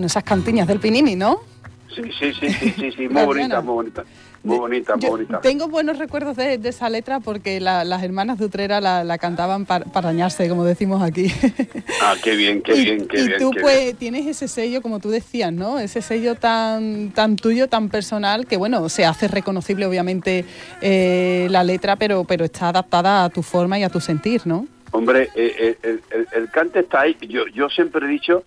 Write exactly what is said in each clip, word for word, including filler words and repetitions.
Bueno, esas cantiñas del Pinini, ¿no? Sí, sí, sí, sí, sí, sí, muy bonita, muy bonita. Muy bonita, muy Yo bonita. Tengo buenos recuerdos de, de esa letra porque la, las hermanas de Utrera la, la cantaban para pa arañarse, como decimos aquí. Ah, qué bien, qué y, bien, qué y bien. tú qué pues bien. tienes ese sello, como tú decías, ¿no? Ese sello tan tan tuyo, tan personal, que bueno, se hace reconocible obviamente eh, la letra, pero, pero está adaptada a tu forma y a tu sentir, ¿no? Hombre, eh, el, el, el cante está ahí. Yo, yo siempre he dicho,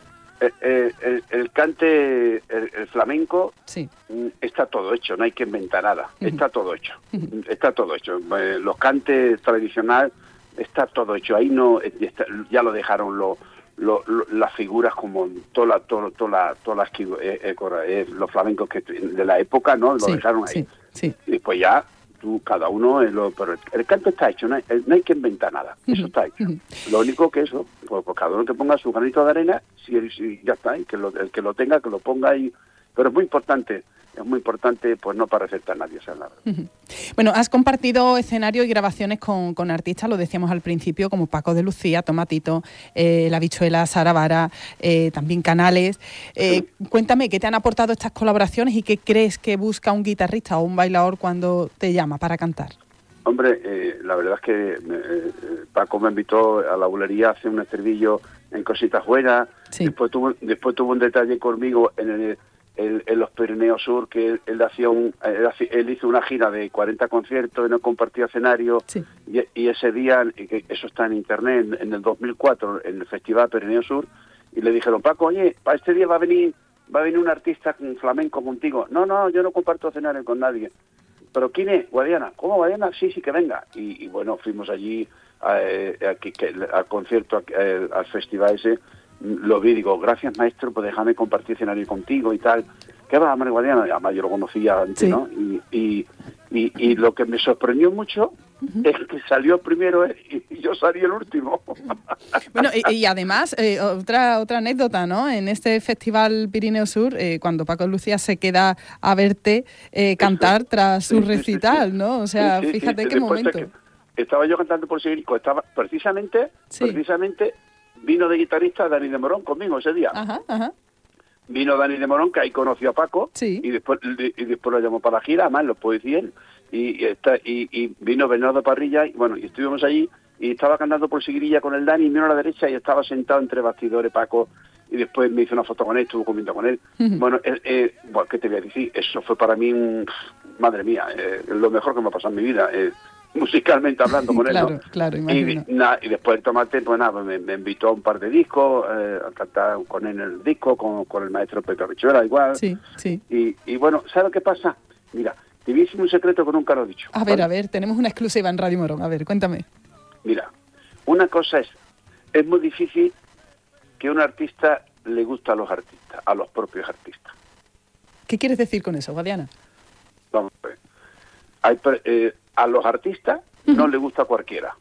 eh, el, el cante, el, el flamenco, sí. está todo hecho, no hay que inventar nada. Uh-huh. Está todo hecho, uh-huh. está todo hecho. Eh, los cantes tradicionales, está todo hecho. Ahí no, está, ya lo dejaron los lo, lo, las figuras como todas la, todo, toda la, todas las eh, eh, los flamencos que de la época, ¿no? Lo sí, dejaron ahí. Sí, sí. Y después ya tú, cada uno, es lo, pero el canto está hecho, no hay, no hay que inventar nada, eso está hecho. Uh-huh. Lo único que eso, pues, pues cada uno que ponga su granito de arena, si, si ya está, y que lo, el que lo tenga, que lo ponga ahí. Pero es muy importante, es muy importante, pues no para receptar a nadie, o sea, nada. Uh-huh. Bueno, has compartido escenario y grabaciones con, con artistas, lo decíamos al principio, como Paco de Lucía, Tomatito, eh, La Bichuela, Sara Vara, eh, también Canales. Eh, sí. Cuéntame, ¿qué te han aportado estas colaboraciones y qué crees que busca un guitarrista o un bailador cuando te llama para cantar? Hombre, eh, la verdad es que eh, Paco me invitó a la bulería a hacer un estribillo en Cositas Buenas, sí. después, tuvo, después tuvo un detalle conmigo en el... En, en los Pirineos Sur, que él, él hacía un, él, él hizo una gira de cuarenta conciertos y no compartía escenario, sí. y, y ese día, que eso está en internet, en, en el dos mil cuatro, en el Festival Pirineos Sur, y le dijeron, Paco, oye, para este día va a venir va a venir un artista flamenco contigo. No, no, yo no comparto escenario con nadie. ¿Pero quién es? Guadiana. ¿Cómo Guadiana? Sí, sí, que venga. Y, y bueno, fuimos allí a, a, a, al concierto, a, al festival ese. Lo vi, digo, gracias maestro, pues déjame compartir escenario contigo y tal. ¿Qué va, María Guadiana? Además yo lo conocía antes, sí. ¿no? Y, y, y, y lo que me sorprendió mucho uh-huh. es que salió primero él y yo salí el último. Bueno, y, y además, eh, otra otra anécdota, ¿no? En este Festival Pirineo Sur, eh, cuando Paco Lucía se queda a verte eh, cantar tras su recital, ¿no? O sea, sí, sí, fíjate sí, qué momento. Que estaba yo cantando por Severico, estaba precisamente, sí. precisamente... Vino de guitarrista Dani de Morón conmigo ese día. Ajá, ajá. Vino Dani de Morón, que ahí conoció a Paco, sí. y después y después lo llamó para la gira, además lo puedo decir él. Y, y, está, y, y vino Bernardo Parrilla, y bueno, y estuvimos allí, y estaba cantando por Seguirilla con el Dani, y vino a la derecha, y estaba sentado entre bastidores Paco, y después me hizo una foto con él, estuvo comiendo con él. Uh-huh. Bueno, eh, eh, bueno, ¿qué te voy a decir? Eso fue para mí, un, madre mía, eh, lo mejor que me ha pasado en mi vida, eh, musicalmente hablando con claro, él, ¿no? Claro, imagino. Y, na, y después el Tomate, pues nada, me, me invitó a un par de discos, eh, a cantar con él en el disco, con, con el maestro Pepe Richuela igual. Sí, sí. Y, y bueno, ¿sabes qué pasa? Mira, te voy a decir un secreto que nunca lo he dicho. A ver, ¿vale? a ver, tenemos una exclusiva en Radio Morón, a ver, cuéntame. Mira, una cosa es, es muy difícil que un artista le guste a los artistas, a los propios artistas. ¿Qué quieres decir con eso, Guadiana? Vamos a ver. Hay, eh, a los artistas uh-huh. no le gusta a cualquiera.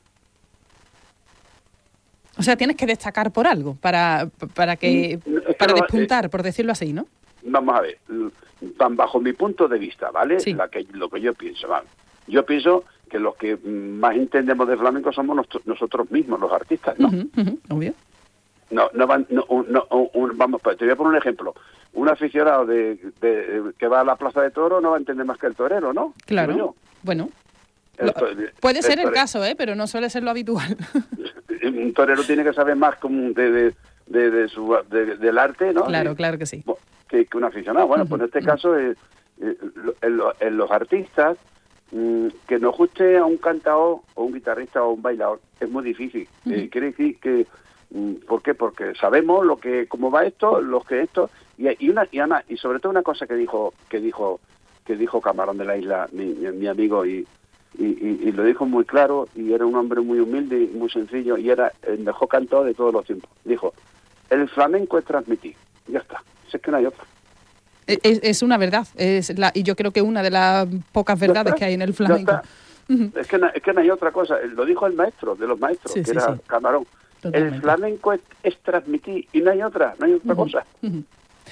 O sea, tienes que destacar por algo para para que es que para no, despuntar, eh, por decirlo así, ¿no? Vamos a ver, bajo mi punto de vista, ¿vale? Sí. La que, lo que yo pienso, ¿vale? Yo pienso que los que más entendemos de flamenco somos nosotros, nosotros mismos, los artistas, ¿no? Uh-huh, uh-huh, obvio. No, no van, no, no un, vamos, te voy a poner un ejemplo. Un aficionado de, de, de que va a la Plaza de Toros no va a entender más que el torero, ¿no? Claro. Yo. Bueno. Lo, puede ser el, el caso, ¿eh? Pero no suele ser lo habitual. Un torero tiene que saber más como de, de, de, de su, de, del arte, ¿no? Claro, de, claro que sí. Que, que un aficionado. Bueno, uh-huh, pues en este uh-huh. caso, eh, eh, en, en los artistas, mm, que nos guste a un cantador o un guitarrista o un bailador es muy difícil. Uh-huh. Eh, quiere decir que, mm, ¿por qué? Porque sabemos lo que cómo va esto, lo que esto, y, y una y Ana, y sobre todo una cosa que dijo que dijo que dijo Camarón de la Isla, mi, mi, mi amigo y Y, y, y lo dijo muy claro, y era un hombre muy humilde y muy sencillo, y era el mejor cantor de todos los tiempos. Dijo, el flamenco es transmitir, ya está, si es que no hay otra. Es, es una verdad, es la, y yo creo que una de las pocas verdades que hay en el flamenco. Uh-huh. Es, que no, es que no hay otra cosa, lo dijo el maestro de los maestros, sí, que sí, era sí. Camarón. Totalmente. El flamenco es, es transmitir, y no hay otra, no hay otra uh-huh. cosa. Uh-huh.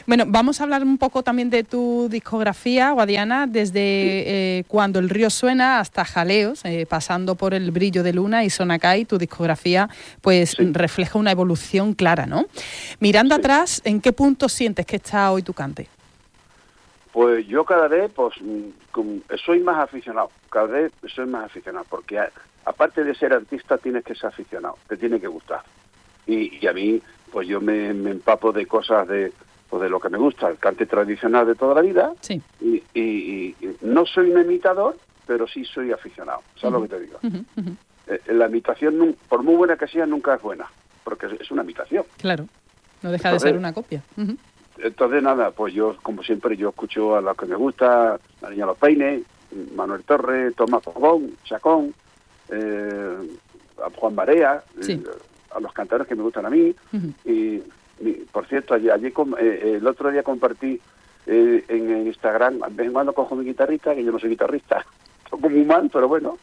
Bueno, vamos a hablar un poco también de tu discografía, Guadiana, desde sí. eh, Cuando el río suena hasta Jaleos, eh, pasando por El brillo de luna y Sonacay. Tu discografía pues sí. refleja una evolución clara, ¿no? Mirando sí. atrás, ¿en qué punto sientes que está hoy tu cante? Pues yo cada vez pues soy más aficionado, cada vez soy más aficionado, porque a, aparte de ser artista tienes que ser aficionado, te tiene que gustar. Y, y a mí, pues yo me, me empapo de cosas de, pues de lo que me gusta, el cante tradicional de toda la vida, sí. y, y, y no soy un imitador, pero sí soy aficionado, ¿sabes uh-huh. lo que te digo? Uh-huh. Uh-huh. Eh, la imitación, por muy buena que sea, nunca es buena, porque es, es una imitación. Claro, no deja Entonces, de ser una copia. Uh-huh. Entonces, nada, pues yo, como siempre, yo escucho a los que me gusta, la Niña Los Peines, Manuel Torres, Tomás Fogón, Chacón, eh, a Juan Barea, sí. eh, a los cantadores que me gustan a mí. Uh-huh. Y, y, por cierto, allí, allí eh, el otro día compartí eh, en, en Instagram, de vez en cuando cojo mi guitarrita, que yo no soy guitarrista, toco muy mal, pero bueno,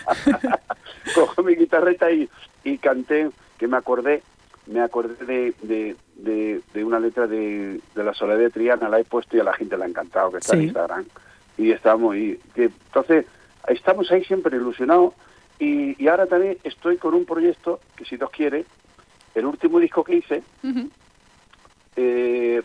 cojo mi guitarrita y, y canté, que me acordé, me acordé de, de, de, de una letra de, de La Soledad de Triana, la he puesto y a la gente le ha encantado, que está sí. en Instagram. Y estamos, y que, entonces, estamos ahí siempre ilusionados, y, y ahora también estoy con un proyecto que, si Dios quiere, el último disco que hice, uh-huh. eh,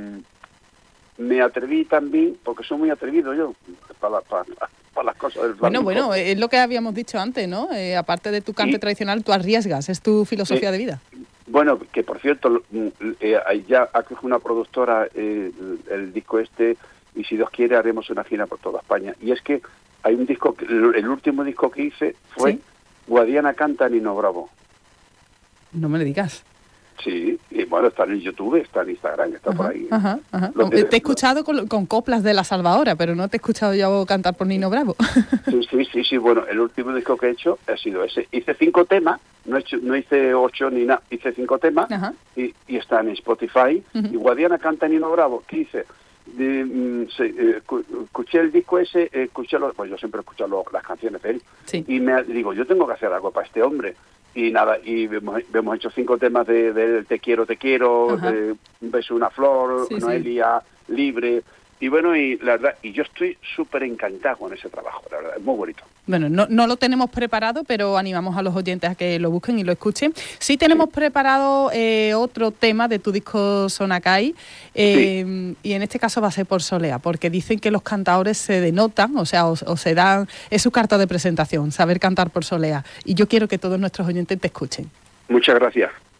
mm, me atreví también, porque soy muy atrevido yo, para, para, para las cosas del flamenco. Bueno, bueno, es lo que habíamos dicho antes, ¿no? Eh, aparte de tu cante y, tradicional, tú arriesgas, es tu filosofía eh, de vida. Bueno, que por cierto, eh, ya acoge una productora eh, el, el disco este, y si Dios quiere haremos una gira por toda España. Y es que hay un disco, el, el último disco que hice fue ¿sí? Guadiana canta Nino Bravo. No me lo digas. Sí, y bueno, está en YouTube, está en Instagram, está ajá, por ahí. Ajá, ajá. Te, te he escuchado con, con coplas de La Salvadora, pero no te he escuchado yo cantar por Nino Bravo. Sí, sí, sí, sí, bueno, el último disco que he hecho ha sido ese. Hice cinco temas, no, he hecho, no hice ocho ni nada, hice cinco temas, y, y están en Spotify. Uh-huh. Y Guadiana canta Nino Bravo, ¿qué hice? De, um, se, eh, escuché el disco ese, eh, escuché los, pues yo siempre escucho los, las canciones de él, sí. y me digo, yo tengo que hacer algo para este hombre. Y nada, y hemos, hemos hecho cinco temas de, de Te quiero, te quiero, ajá. de Un beso, una flor, sí, Noelia, sí. Libre. Y bueno, y la verdad, y yo estoy súper encantado con ese trabajo, la verdad, es muy bonito. Bueno, no, no lo tenemos preparado, pero animamos a los oyentes a que lo busquen y lo escuchen. Sí tenemos sí. preparado eh, otro tema de tu disco Sonacay, eh, sí. y en este caso va a ser por Solea, porque dicen que los cantadores se denotan, o sea, o, o se dan, es su carta de presentación, saber cantar por Solea. Y yo quiero que todos nuestros oyentes te escuchen. Muchas gracias.